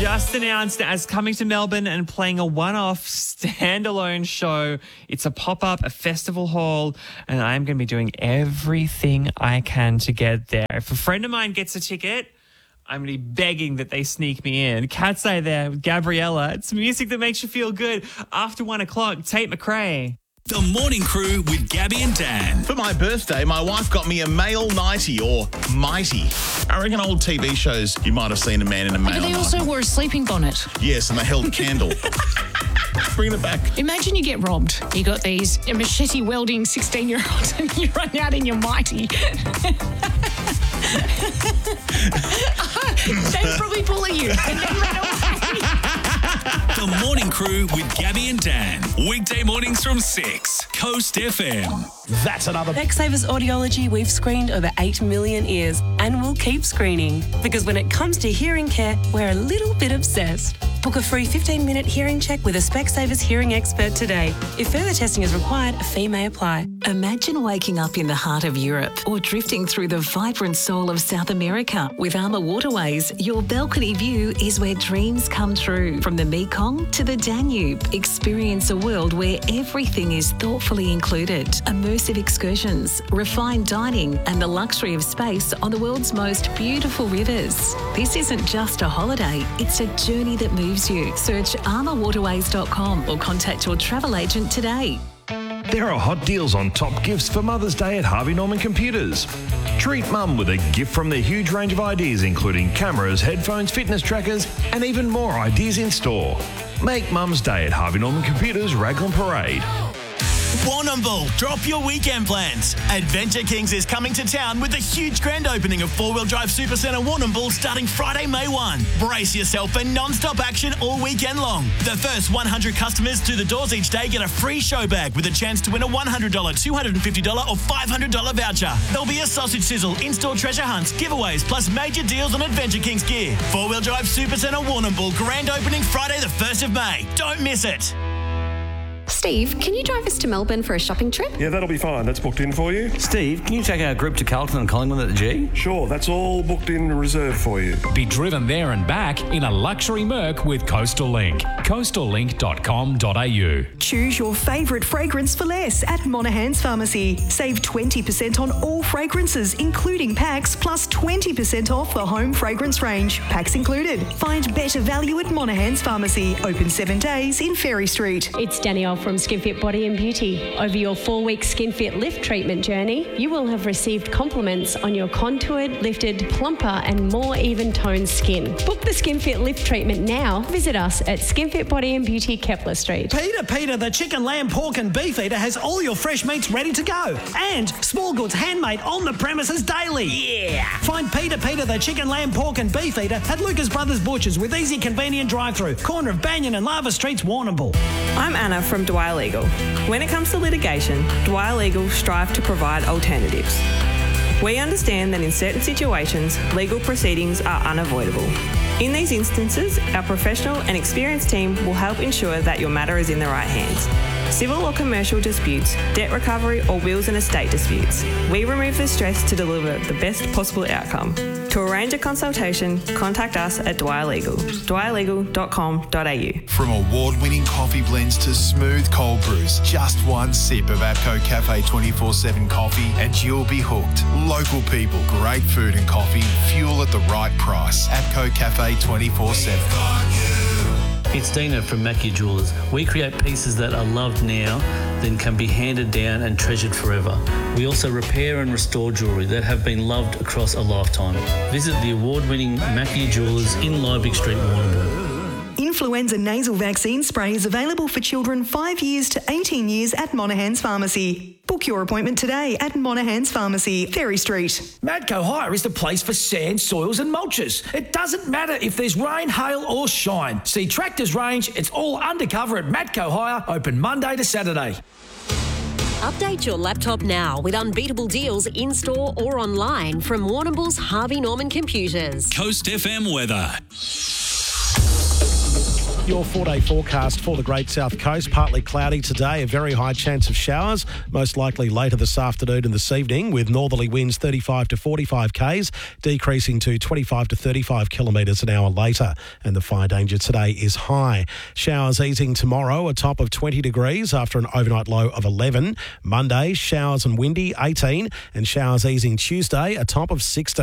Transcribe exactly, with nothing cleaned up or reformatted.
just announced as coming to Melbourne and playing a one-off standalone show. It's a pop-up, a festival hall, and I'm going to be doing everything I can to get there. If a friend of mine gets a ticket, I'm going to be begging that they sneak me in. Cat's Eye there with Gabriella. It's music that makes you feel good. After one o'clock, Tate McRae. The Morning Crew with Gabby and Dan. For my birthday, my wife got me a male nightie or mighty. I reckon old T V shows you might have seen a man in a male But they also nightie. wore a sleeping bonnet. Yes, and they held a candle. Bringing it back. Imagine you get robbed. You got these machete welding sixteen-year-olds and you run out in your mighty. They'd probably bully you and then run away. The Morning Crew with Gabby and Dan. Weekday mornings from six. Coast F M. That's another. Specsavers Audiology, we've screened over eight million ears and we'll keep screening because when it comes to hearing care, we're a little bit obsessed. Book a free fifteen-minute hearing check with a Specsavers hearing expert today. If further testing is required, a fee may apply. Imagine waking up in the heart of Europe or drifting through the vibrant soul of South America. With Armour Waterways, your balcony view is where dreams come true. From the Mekong to the Danube, experience a world where everything is thoughtfully included. Immersive excursions, refined dining, and the luxury of space on the world's most beautiful rivers. This isn't just a holiday, it's a journey that moves you. Search armour waterways dot com or contact your travel agent today. There are hot deals on top gifts for Mother's Day at Harvey Norman Computers. Treat Mum with a gift from their huge range of ideas, including cameras, headphones, fitness trackers, and even more ideas in store. Make Mum's Day at Harvey Norman Computers, Raglan Parade. Warrnambool, drop your weekend plans. Adventure Kings is coming to town with a huge grand opening of four-wheel drive Supercentre Warrnambool starting Friday, May first. Brace yourself for non-stop action all weekend long. The first one hundred customers through the doors each day get a free show bag with a chance to win a one hundred dollars, two hundred fifty dollars or five hundred dollars voucher. There'll be a sausage sizzle, in-store treasure hunts, giveaways, plus major deals on Adventure Kings gear. Four-wheel drive Supercentre Warrnambool grand opening Friday the first of May. Don't miss it. Steve, can you drive us to Melbourne for a shopping trip? Yeah, that'll be fine. That's booked in for you. Steve, can you take our group to Carlton and Collingwood at the G? Sure, that's all booked in and reserved for you. Be driven there and back in a luxury Merc with Coastal Link. coastal link dot com dot a u. Choose your favourite fragrance for less at Monaghan's Pharmacy. Save twenty percent on all fragrances, including packs, plus twenty percent off the home fragrance range. Packs included. Find better value at Monaghan's Pharmacy. Open seven days in Ferry Street. It's Danielle from SkinFit Body and Beauty. Over your four-week SkinFit lift treatment journey, you will have received compliments on your contoured, lifted, plumper and more even-toned skin. Book the SkinFit lift treatment now. Visit us at SkinFit Body and Beauty, Kepler Street. Peter, Peter, the chicken, lamb, pork and beef eater has all your fresh meats ready to go. And small goods handmade on the premises daily. Yeah! Find Peter, Peter, the chicken, lamb, pork and beef eater at Lucas Brothers Butchers with easy, convenient drive-through. Corner of Banyan and Lava Streets, Warrnambool. I'm Anna from Dwyer Legal. When it comes to litigation, Dwyer Legal strive to provide alternatives. We understand that in certain situations, legal proceedings are unavoidable. In these instances, our professional and experienced team will help ensure that your matter is in the right hands. Civil or commercial disputes, debt recovery or wills and estate disputes. We remove the stress to deliver the best possible outcome. To arrange a consultation, contact us at Dwyer Legal, dwyer legal dot com dot a u. From award-winning coffee blends to smooth cold brews, just one sip of APCO Cafe twenty-four seven coffee and you'll be hooked. Local people, great food and coffee, fuel at the right price. APCO Cafe twenty-four seven. It's Dina from Mackie Jewelers. We create pieces that are loved now, then can be handed down and treasured forever. We also repair and restore jewellery that have been loved across a lifetime. Visit the award-winning Mackie Jewelers in Liebig Street, Warrnambool. Influenza nasal vaccine spray is available for children five years to eighteen years at Monaghan's Pharmacy. Book your appointment today at Monaghan's Pharmacy, Ferry Street. Madco Hire is the place for sand, soils and mulches. It doesn't matter if there's rain, hail or shine. See Tractors Range, it's all undercover at Madco Hire, open Monday to Saturday. Update your laptop now with unbeatable deals in-store or online from Warrnambool's Harvey Norman Computers. Coast F M weather. Your four-day forecast for the Great South Coast. Partly cloudy today, a very high chance of showers, most likely later this afternoon and this evening, with northerly winds thirty-five to forty-five k's, decreasing to twenty-five to thirty-five kilometres an hour later. And the fire danger today is high. Showers easing tomorrow, a top of twenty degrees after an overnight low of eleven. Monday, showers and windy, eighteen. And showers easing Tuesday, a top of sixteen.